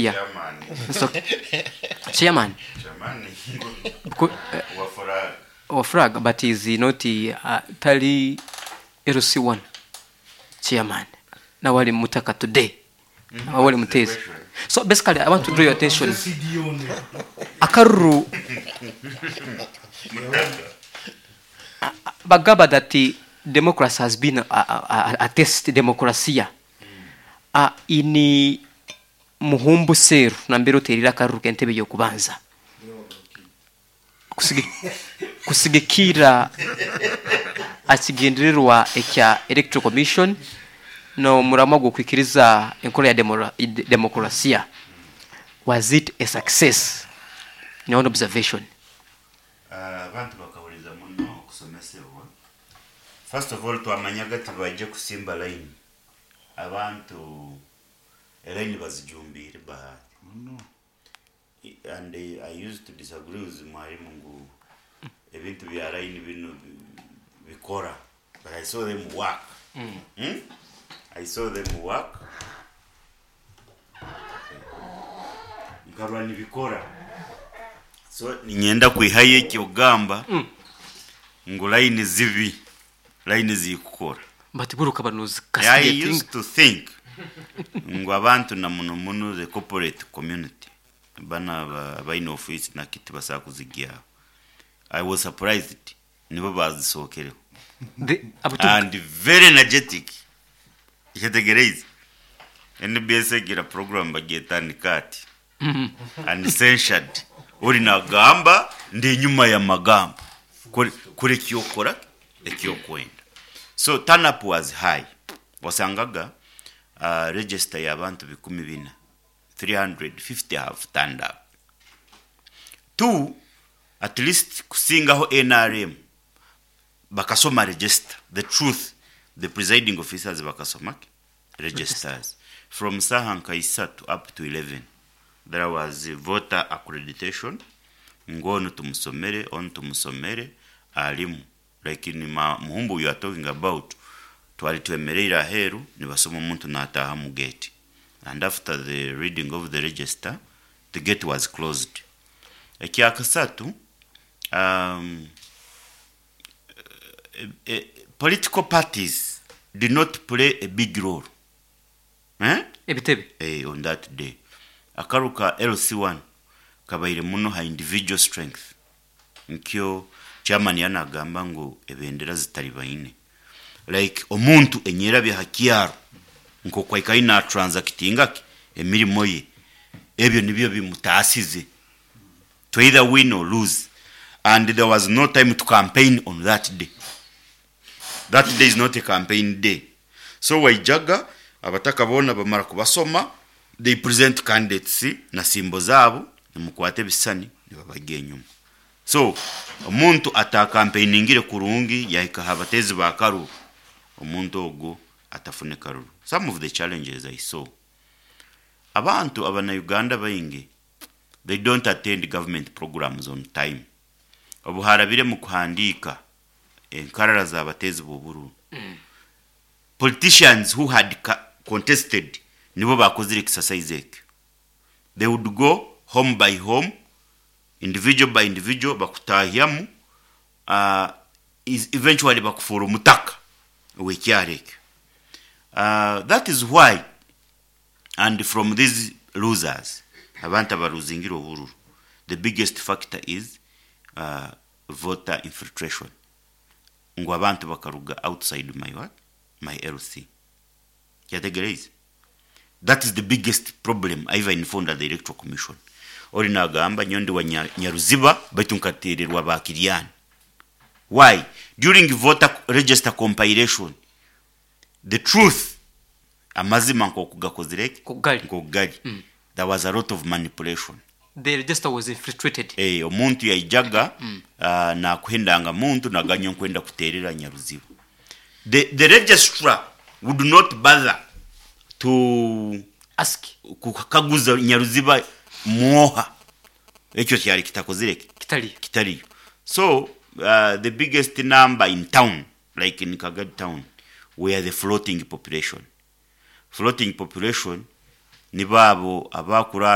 democracia. So, chairman. Wafrag, but is not Tali LC1 chairman. Now wali mutaka today. Wali mutezi. So basically, I want to draw your attention. Akaru bagaba that democracy has been a test democracia. Ini muhumbu seru na mbero terira akaru kentebe yokubanza. Kusigikira akigendererwa ekya electoral commission no murama gukwikiriza enkola ya democracia. Was it a success? No observation. Abantu bakawuliza muno kusomesebwa. First of all, twamanyaga tibaje kusimba line. Abantu line bazijumbire bahati. No. And I used to disagree with mwalimu ngu ebintu bya line bino bikora, but I saw them work. I saw them work. Nkabani bikora. So ninyenda kwihaye kyogamba ngo line zibi, line zikukora. But buruka banuzi I used to think ngo abantu na muno the corporate community bana baino office na kiti basakuzigia. I was surprised nibo bazisokere and very energetic. Iketegereza NBS gira program bagetani kati and censured uri na gamba ndi nyuma ya magamba kure kyokora ekyokwenda. So turn up was high. Wasangaga register ya abantu 14 350 have turned up. 2 at least kusingaho NRM bakasoma register the truth, the presiding officers bakasoma registers from Sahanka Isatu up to 11. There was voter accreditation. Ngono tumusomere on tumusomere alimu like in muhumbu you are talking about twali twemerera heru ni basoma umuntu nataha mu gate. And after the reading of the register, the gate was closed. Ekyakasatu political parties did not play a big role. On that day. Akaruka LC1 kabaire muno ha individual strength. Nkyo chairman yana gamba ngo ebendera zitari bayine. Like omuntu enyera bya hakiaro nko kwaikaina transactinga emirimo ye. Ebyo nibyo bimutasize. To either win or lose. And there was no time to campaign on that day. That day is not a campaign day. So waijaga abataka bona bamara kubasoma, they present candidates na simbo zabo mukwate bisani nibabagiye nyuma. So omuntu ata campaigning kurungi yahika habatezi bakaru omuntu ogo atafune karuru. Some of the challenges I saw, abantu abana Uganda bayingi, they don't attend government programs on time. Obuharabire mu kuhandika enkarara za batezi boburu. Politicians who had contested nibo bakozire exercise. They would go home by home, individual by individual, bakutahiamu is eventually bakufuru mutaka wekyareke. That is why, and from these losers, abantu abaruzingiro bururu, the biggest factor is voter infiltration. Ngo abantu bakaruga outside my LC. Yategereza. That is the biggest problem I even found at the Electoral Commission. Ori nagamba nyondi wa Nyaruziba batunkatererwa bakiriani. Why? During voter register compilation, the truth amazima nko kugakozireke kugali. There was a lot of manipulation. The register was infiltrated. Omuntu yajaga na kuhendanga muntu na ganyo kwenda kuterera Nyaruziba. The registrar would not bother to ask kukaguza Nyaruziba muoha. Ekyo kyali kitakozireke kitali. So the biggest number in town, like in Kagadi town, were the floating population. Floating population ni babo abakura